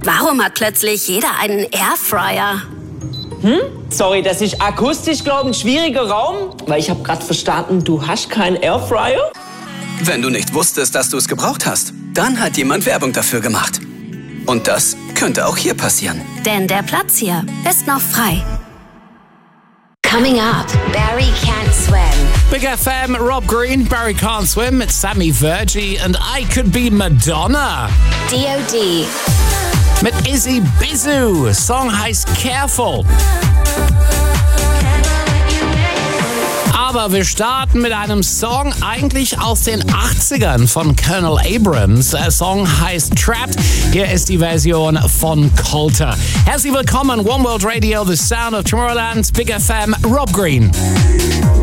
Warum hat plötzlich jeder einen Airfryer? Sorry, das ist akustisch, glaube ich, ein schwieriger Raum. Weil ich habe gerade verstanden, du hast keinen Airfryer? Wenn du nicht wusstest, dass du es gebraucht hast, dann hat jemand Werbung dafür gemacht. Und das könnte auch hier passieren. Denn der Platz hier ist noch frei. Coming up, Barry Can't Swim. Big FM, Rob Green, Barry Can't Swim, it's Sammy Virgie and I Could Be Madonna. DOD. Mit Izzy Bizu. Song heißt Careful. Aber wir starten mit einem Song eigentlich aus den 80ern von Colonel Abrams. Der Song heißt Trapped. Hier ist die Version von Colter. Herzlich willkommen, One World Radio, The Sound of Tomorrowland, Big FM, Rob Green.